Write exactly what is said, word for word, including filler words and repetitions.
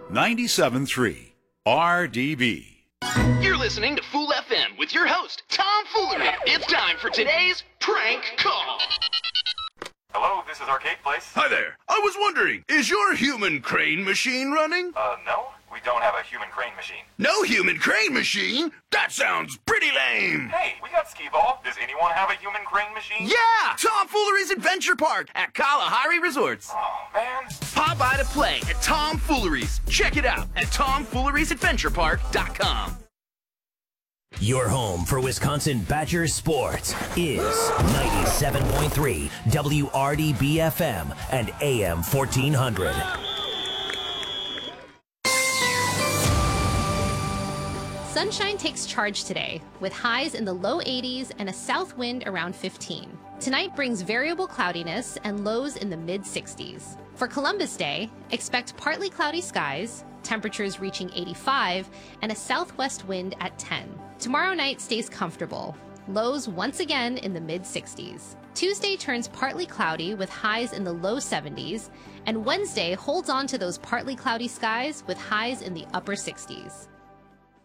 ninety-seven point three R D B. You're listening to Fool F M with your host, Tom Foolery. It's time for today's prank call. Hello, this is Arcade Place. Hi there. I was wondering, is your human crane machine running? Uh, no, we don't have a human crane machine. No human crane machine? That sounds pretty lame. Hey, we got skee ball. Does anyone have a human crane machine? Yeah! Tom Foolery's Adventure Park at Kalahari Resorts. Oh, man. Pop by to play at Tom Foolery's. Check it out at tom fooleries adventure park dot com. Your home for Wisconsin Badgers sports is ninety-seven point three W R D B F M and A M fourteen hundred. Sunshine takes charge today, with highs in the low eighties and a south wind around fifteen. Tonight brings variable cloudiness and lows in the mid sixties. For Columbus Day, expect partly cloudy skies, temperatures reaching eighty-five, and a southwest wind at ten. Tomorrow night stays comfortable, lows once again in the mid sixties. Tuesday turns partly cloudy with highs in the low seventies, and Wednesday holds on to those partly cloudy skies with highs in the upper sixties.